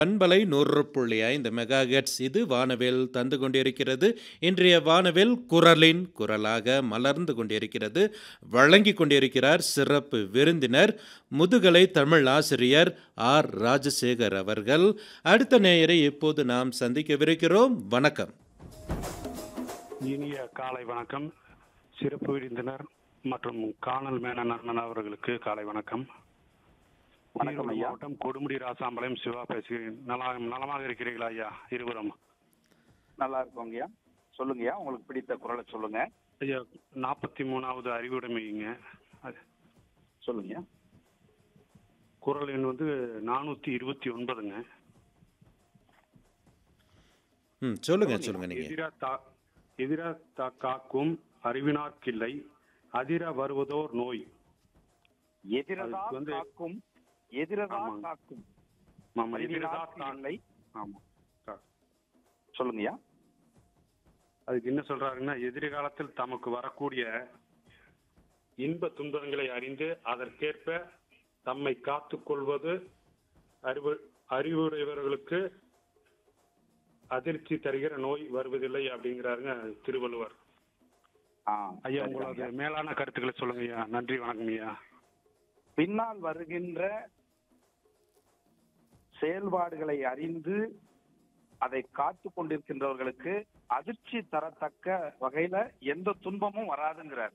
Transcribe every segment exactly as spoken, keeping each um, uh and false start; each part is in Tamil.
பண்பலை நூறு புள்ளி ஐந்து மெகாஹெர்ட்ஸ் இது வானவில் தந்து கொண்டிருக்கிறது. இன்றைய வானவில் குரலின் குரலாக மலர்ந்து கொண்டிருக்கிறது. வழங்கி கொண்டிருக்கிறார் சிறப்பு விருந்தினர் முதுகலை தமிழ் ஆசிரியர் ஆர் ராஜசேகர் அவர்கள். அடுத்த நேயரை இப்போது நாம் சந்திக்கவிருக்கிறோம். வணக்கம். இனிய காலை வணக்கம். சிறப்பு விருந்தினர் மற்றும் காணல் மேனன் அண்ணன் அவர்களுக்கு காலை வணக்கம். வணக்கம் ஐயா. மாவட்டம் கொடுமுடி ராசாம்பாளையம் சிவா பேசுகிறேன். நல்லா நலமாக இருக்கிறீர்களா ஐயா? இருவரும் நல்லா இருக்கோங்க ஐயா. சொல்லுங்க ஐயா, உங்களுக்கு பிடித்த குரலை சொல்லுங்க. ஐயா, நாற்பத்தி மூணாவது அறிவுடைமைங்க. சொல்லுங்க. குரல் எண் வந்து நானூத்தி இருபத்தி ஒன்பதுங்க. ம் சொல்லுங்க சொல்லுங்க நீங்க. எதிரா தா எதிரா தா காக்கும் அறிவினார்க்கில்லை அதிர வருவதோர் நோய். எதிரதா வந்து காக்கும் எதிரதா ஆமாங்க. காக்கும் ஆமா, எதிரதா தா இல்லை. ஆமா. சொல்லுங்க ஐயா. அதுக்கு என்ன சொல்றாருன்னா, எதிர்காலத்தில் தமக்கு வரக்கூடிய இன்ப துன்பங்களை அறிந்து அதற்கேற்ப தம்மை காத்துக் கொள்வது அறிவு அறிவுடையவர்களுக்கு அதிர்ச்சி தருகிற நோய் வருவதில்லை அப்படிங்கிறாருங்க திருவள்ளுவர். ஆ, ஐயா, சரிங்க உங்களோட ஐயா. மேலான கருத்துக்களை சொல்லுங்க ஐயா. நன்றி, வணக்கம் ஐயா. பின்னால் வருகின்ற செயல்பாடுகளை அறிந்து அதை காத்து கொண்டிருக்கின்றவர்களுக்கு அதிர்ச்சி தரத்தக்க வகையில எந்த துன்பமும் வராதுங்கிறார்.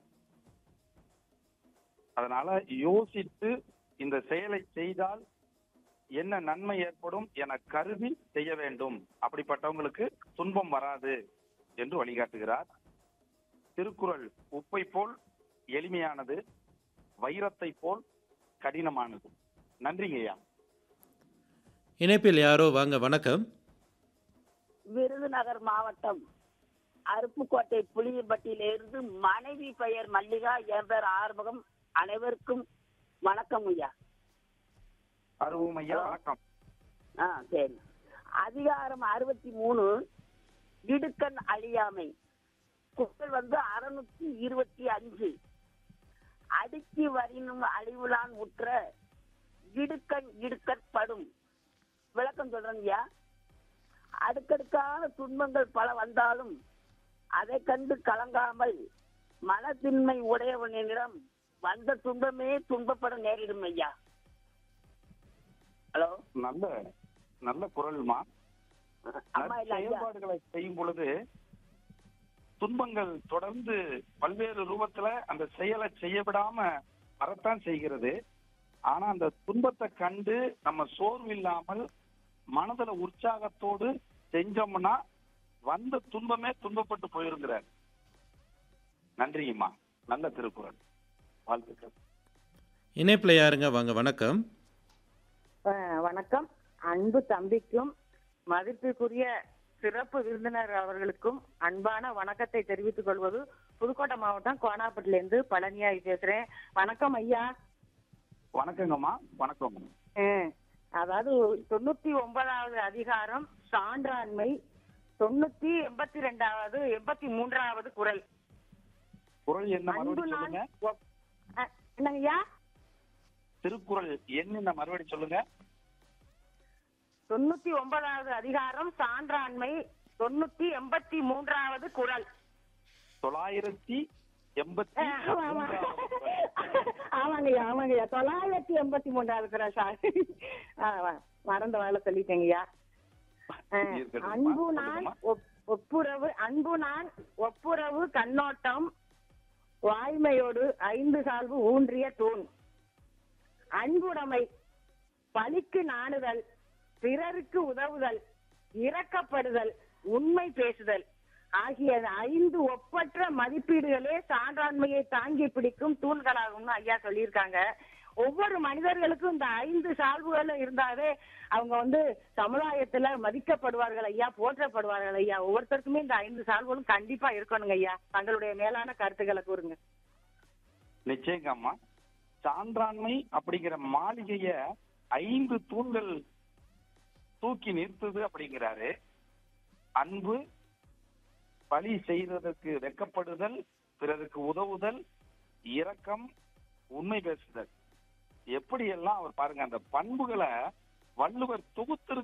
அதனால யோசித்து இந்த செயலை செய்தால் என்ன நன்மை ஏற்படும் என கருதி செய்ய வேண்டும். அப்படிப்பட்டவங்களுக்கு துன்பம் வராது என்று வழிகாட்டுகிறார். திருக்குறள் உப்பை போல் எளிமையானது, வைரத்தை போல் கடினமானது. நன்றிங்க ஐயா. இணைப்பில் யாரோ வாங்க. வணக்கம். விருதுநகர் மாவட்டம் அருப்புக்கோட்டை புளியம்பட்டியிலிருந்து மனைவி பெயர் மல்லிகா, என் பேர் ஆறுமுகம். அனைவருக்கும் வணக்கம் ஐயா. அருவும் ஐயா, வணக்கம். ஆ சரி. அதிகாரம் அறுபத்தி மூணு, இடுக்கண் அழியாமை. குரல் வந்து அறுநூத்தி இருபத்தி அஞ்சு. அடுக்கி வரினும் அழிவுலான் உற்ற இடுக்கண் இடுக்கற்படும். விளக்கம் சொல்றேன் ஐயா. அடுக்கடுக்கான துன்பங்கள் பல வந்தாலும் அதை கண்டு கலங்காமல் மனத்தின்மை உடையவனிடம் வந்த துன்பமே துன்பப்பட நேரிடும் ஐயா. ஹலோ, நல்ல நல்ல குரல்மா. அம்மா இல்ல ஐயா. செயல்பாடுகளை செய்யும் பொழுது துன்பங்கள் தொடர்ந்து பல்வேறு ரூபத்துல அந்த செயலை செய்ய விடாம வரத்தான் செய்கிறது. ஆனா அந்த துன்பத்தை கண்டு நம்ம சோர்வு இல்லாமல் மனதுல உற்சாகத்தோடு செஞ்சோம்னா வந்த துன்பமே துன்பப்பட்டு போயிருங்கிறார். நன்றிங்கம்மா. நல்ல திருக்குறள். வாழ்த்துக்கள். இணைப்பில் யாருங்க வாங்க. வணக்கம். அஹ் வணக்கம். அன்பு தம்பிக்கும் மதிப்பிற்குரிய சிறப்பு விருந்தினர் அவர்களுக்கும் அன்பான வணக்கத்தை தெரிவித்துக் கொள்வது புதுக்கோட்டை மாவட்டம் கோனாப்பட்டிலிருந்து பழனியாய் பேசுறேன். வணக்கம் ஐயா. வணக்கங்கம்மா. வணக்கம். அஹ் அதாவது தொண்ணூத்தி ஒன்பதாவது அதிகாரம் சான்றாண்மை, தொண்ணூத்தி எண்பத்தி ரெண்டாவது எண்பத்தி மூன்றாவது குரல். குரல் என்ன அன்பு மறுபடியும் நான் சொல்லுங்க. ஒப்- அஹ் என்னங்கய்யா? திருக்குறள் என்ன மறுபடியும் சொல்லுங்க. தொண்ணூத்தி ஒன்பதாவது அதிகாரம் சான்றாண்மை, தொண்ணூத்தி எண்பத்தி மூன்றாவது குரல். தொள்ளாயிரத்தி எண்பத்தி ஆமாங்கய்யா ஆமாங்கய்யா தொள்ளாயிரத்தி எண்பத்தி மூன்றாவது குரல். சாரி, மறந்த வேலை சொல்லிட்டேங்கய்யா. அன்பு நான் ஒப்- ஒப்புரவு அன்பு நான் ஒப்புரவு கண்ணோட்டம் வாய்மையோடு ஐந்து சால்பு ஊன்றிய தூண். அன்புடைமை, பழிக்கு நாணுதல், பிறருக்கு உதவுதல், இரக்கப்படுதல், உண்மை பேசுதல் ஆகிய ஐந்து ஒப்பற்ற மதிப்பீடுகளே சான்றாண்மையை தாங்கி பிடிக்கும் தூண்களாகும்னு ஐயா சொல்லியிருக்காங்க. ஒவ்வொரு மனிதர்களுக்கும் இந்த ஐந்து சால்புகளும் இருந்தாவே அவங்க வந்து சமுதாயத்துல மதிக்கப்படுவார்கள் ஐயா, போற்றப்படுவார்கள் ஐயா. ஒவ்வொருத்தருக்குமே இந்த ஐந்து சால்புகளும் கண்டிப்பா இருக்கணுங்க ஐயா. தங்களுடைய மேலான கருத்துக்களை கூறுங்க. நிச்சயங்கம்மா. சான்றாண்மை அப்படிங்கிற மாளிகைய ஐந்து தூண்கள் தூக்கி நிறுத்துது அப்படிங்கிறாரு. அன்பு, பழி செய்வதற்கு வெட்கப்படுதல், பிறருக்கு உதவுதல், இரக்கம், உண்மை பேசுதல். எப்படி எல்லாம் அவர் பாருங்க அந்த பண்புகளை வள்ளுவர் தொகுத்திருக்கிற